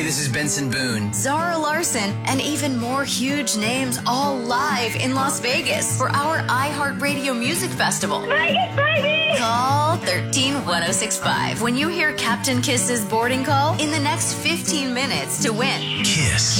this is Benson Boone. Zara Larson, and even more huge names all live in Las Vegas for our iHeartRadio Music Festival. Vegas, baby! Call 13-1065 when you hear Captain Kiss's boarding call in the next 15 minutes to win. Kiss.